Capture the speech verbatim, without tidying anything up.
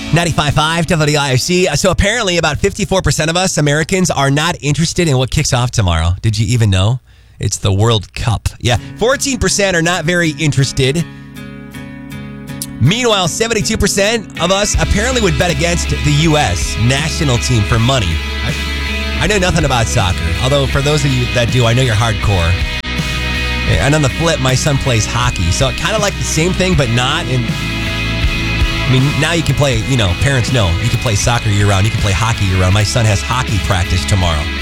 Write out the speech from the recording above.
ninety-five point five W I F C. So apparently about fifty-four percent of us Americans are not interested in what kicks off tomorrow. Did you even know? It's the World Cup. Yeah, fourteen percent are not very interested. Meanwhile, seventy-two percent of us apparently would bet against the U S national team for money. I, I know nothing about soccer, although for those of you that do, I know you're hardcore. And on the flip, my son plays hockey, so kind of like the same thing, but not. And I mean, now you can play, you know, parents know, you can play soccer year-round, you can play hockey year-round. My son has hockey practice tomorrow.